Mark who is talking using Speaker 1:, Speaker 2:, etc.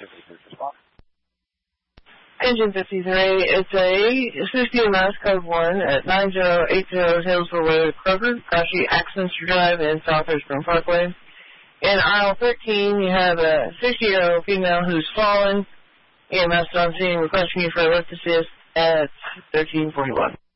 Speaker 1: Engine 53, it's a Suzuki Mass Code 1 at 9080 Hillsville Road, Kroger, Kashi Axminster Drive, and Southhurst Parkway. In aisle 13, you have a 60-year-old female who's fallen. EMS on scene requesting you for a lift assist at 1341.